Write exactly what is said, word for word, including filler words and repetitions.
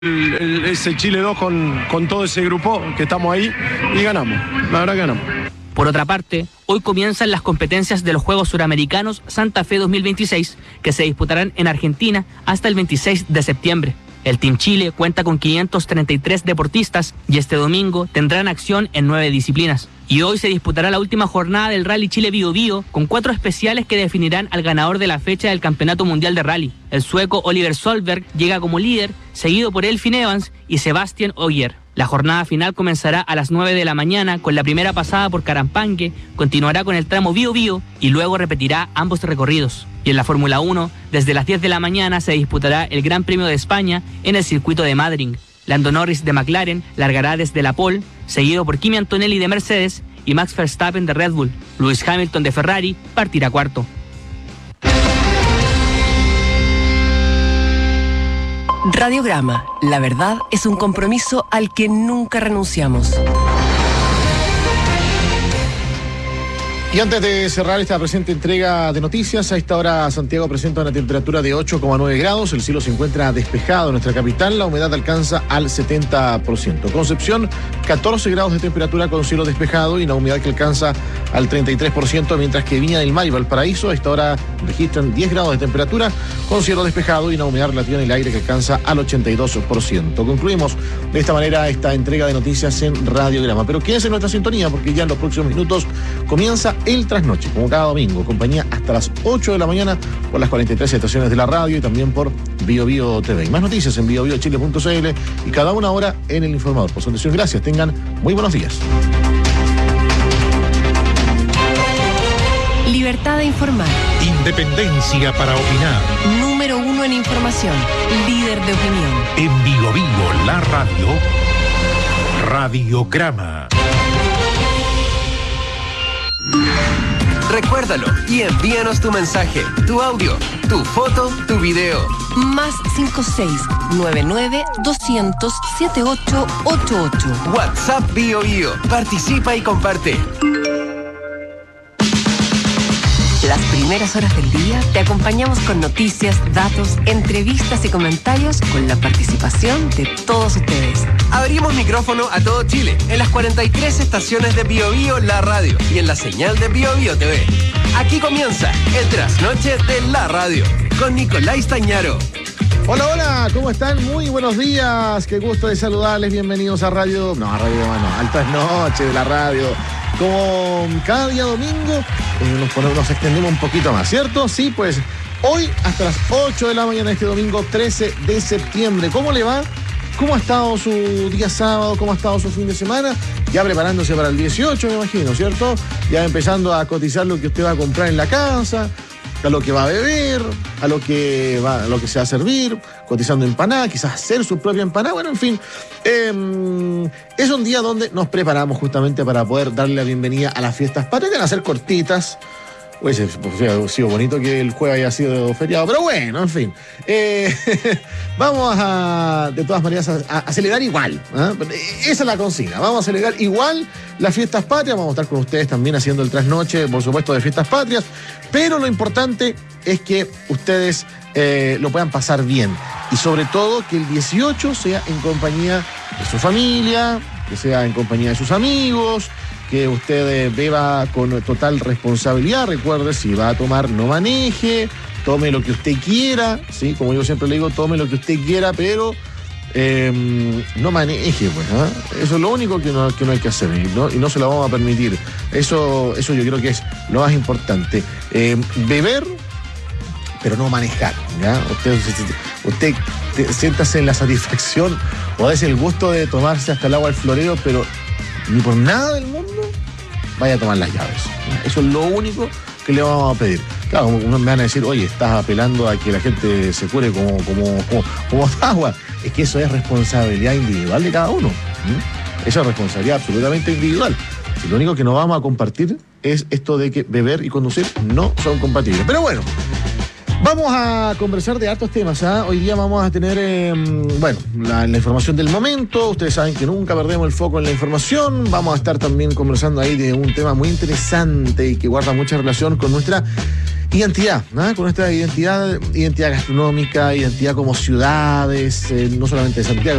El, el, ese Chile dos con, con todo ese grupo que estamos ahí y ganamos, la verdad que ganamos. Por otra parte, hoy comienzan las competencias de los Juegos Suramericanos Santa Fe dos mil veintiséis, que se disputarán en Argentina hasta el veintiséis de septiembre. El Team Chile cuenta con quinientos treinta y tres deportistas y este domingo tendrán acción en nueve disciplinas. Y hoy se disputará la última jornada del Rally Chile Bio Bio, con cuatro especiales que definirán al ganador de la fecha del Campeonato Mundial de Rally. El sueco Oliver Solberg llega como líder, seguido por Elfyn Evans y Sebastian Ogier. La jornada final comenzará a las nueve de la mañana con la primera pasada por Carampangue, continuará con el tramo Bio Bio y luego repetirá ambos recorridos. Y en la Fórmula uno, desde las diez de la mañana se disputará el Gran Premio de España en el circuito de Madrid. Lando Norris de McLaren largará desde la pole, seguido por Kimi Antonelli de Mercedes y Max Verstappen de Red Bull. Lewis Hamilton de Ferrari partirá cuarto. Radiograma, la verdad es un compromiso al que nunca renunciamos. Y antes de cerrar esta presente entrega de noticias, a esta hora Santiago presenta una temperatura de ocho coma nueve grados, el cielo se encuentra despejado en nuestra capital, la humedad alcanza al setenta por ciento. Concepción, catorce grados de temperatura con cielo despejado y la humedad que alcanza al treinta y tres por ciento, mientras que Viña del Mar y Valparaíso a esta hora registran diez grados de temperatura con cielo despejado y una humedad relativa en el aire que alcanza al ochenta y dos por ciento. Concluimos de esta manera esta entrega de noticias en Radiograma, pero quédense en nuestra sintonía porque ya en los próximos minutos comienza el trasnoche, como cada domingo, compañía hasta las ocho de la mañana por las cuarenta y tres estaciones de la radio y también por Bio Bio T V. Y más noticias en bio bio chile punto c l y cada una hora en El Informador. Por su atención, gracias. Tengan muy buenos días. Libertad de informar. Independencia para opinar. Número uno en información. Líder de opinión. En Vigo Vigo, la radio. Radiograma. Recuérdalo y envíanos tu mensaje, tu audio, tu foto, tu video. Más cinco seis nueve nueve doscientos setenta y ocho ochenta y ocho. WhatsApp Bio Bio. Participa y comparte. Las primeras horas del día te acompañamos con noticias, datos, entrevistas y comentarios con la participación de todos ustedes. Abrimos micrófono a todo Chile en las cuarenta y tres estaciones de Bio Bio, la radio y en la señal de Bio Bio T V. Aquí comienza el trasnoche de la radio con Nicolás Tañaro. Hola, hola, ¿cómo están? Muy buenos días, qué gusto de saludarles, bienvenidos a Radio... No, a Radio no, al trasnoche de la radio. Como cada día domingo, eh, nos, ponemos, nos extendemos un poquito más, ¿cierto? Sí, pues hoy hasta las ocho de la mañana, este domingo trece de septiembre. ¿Cómo le va? ¿Cómo ha estado su día sábado? ¿Cómo ha estado su fin de semana? Ya preparándose para el dieciocho, me imagino, ¿cierto? Ya empezando a cotizar lo que usted va a comprar en la casa, a lo que va a beber, a lo que va, a lo que se va a servir, cotizando empanada, quizás hacer su propia empanada, bueno, en fin. Eh, es un día donde nos preparamos justamente para poder darle la bienvenida a las fiestas patrias, que van a ser cortitas. Hubiese sido bonito que el jueves haya sido feriado, pero bueno, en fin. Eh, vamos a, de todas maneras, a, a celebrar igual. ¿eh? Esa es la consigna. Vamos a celebrar igual las fiestas patrias. Vamos a estar con ustedes también haciendo el trasnoche, por supuesto, de fiestas patrias. Pero lo importante es que ustedes eh, lo puedan pasar bien. Y sobre todo que el dieciocho sea en compañía de su familia, que sea en compañía de sus amigos, que usted beba con total responsabilidad. Recuerde, si va a tomar, no maneje, tome lo que usted quiera, ¿sí? Como yo siempre le digo, tome lo que usted quiera, pero eh, no maneje, pues, ¿eh? Eso es lo único que no, que no hay que hacer, y no, y no se lo vamos a permitir. Eso, eso yo creo que es lo más importante. Eh, beber, pero no manejar, ¿ya? Usted, usted te, siéntase en la satisfacción o dése el gusto de tomarse hasta el agua del florero, pero ni por nada del mundo vaya a tomar las llaves. Eso es lo único que le vamos a pedir. Claro, uno me van a decir, oye, estás apelando a que la gente se cure como, como, como, como agua. Es que eso es responsabilidad individual de cada uno. ¿Mm? Esa es responsabilidad absolutamente individual. Y lo único que no vamos a compartir es esto de que beber y conducir no son compatibles. Pero bueno, vamos a conversar de hartos temas, ¿eh? Hoy día vamos a tener, eh, bueno, la, la información del momento. Ustedes saben que nunca perdemos el foco en la información. Vamos a estar también conversando ahí de un tema muy interesante y que guarda mucha relación con nuestra identidad, ¿no? Con nuestra identidad, identidad gastronómica, identidad como ciudades, eh, no solamente de Santiago,